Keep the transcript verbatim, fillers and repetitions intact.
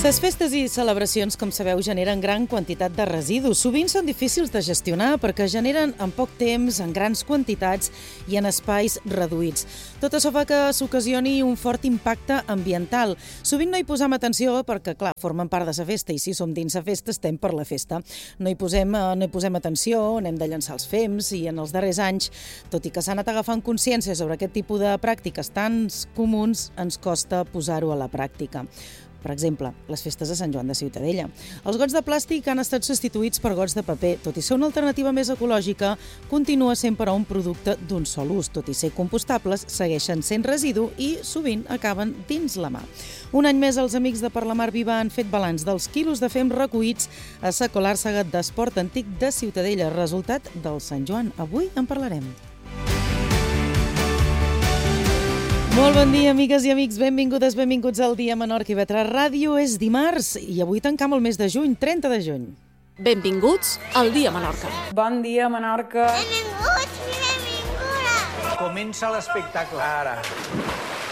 Les festes i celebracions, com sabeu, generen gran quantitat de residus. Sovint són difícils de gestionar perquè generen en poc temps, en grans quantitats i en espais reduïts. Tot això fa que s'ocasioni un fort impacte ambiental. Sovint no hi posem atenció perquè, clar, formen part de la festa i si som dins la festa estem per la festa. No hi posem, no hi posem atenció, anem de llançar els fems i en els darrers anys, tot i que s'ha anat agafant consciència sobre aquest tipus de pràctiques tan comuns, ens costa posar-ho a la pràctica. Per exemple, les festes de Sant Joan de Ciutadella. Els gots de plàstic han estat substituïts per gots de paper. Tot i ser una alternativa més ecològica, continua sent però un producte d'un sol ús. Tot i ser compostables, segueixen sent residu i sovint acaben dins la mà. Un any més, els amics de Per la Mar Viva han fet balanç dels quilos de fem recollits a la colàrsega d'esport antic de Ciutadella, resultat del Sant Joan. Avui en parlarem. Molt bon dia, amigues i amics. Benvingudes, benvinguts al Dia Menorca i Vetra Ràdio. És dimarts i avui tancam el mes de juny, trenta de juny. Benvinguts al Dia Menorca. Bon dia, Menorca. Benvinguts i benvingudes. Comença l'espectacle. Ara.